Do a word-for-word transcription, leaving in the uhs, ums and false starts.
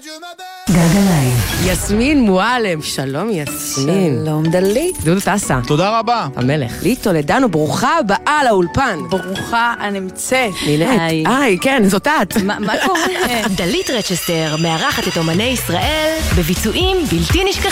גלגליים. יסמין מועלם, שלום יסמין. שלום דלית. דודו טסה. תודה רבה. המלך. לי טולדנו, ברוכה הבאה לאולפן. ברוכה הנמצאת. נינט. היי. היי, כן, זאת את. מה קורה? דלית רצ'סטר מארחת את אומני ישראל בביצועים בלתי נשכחים.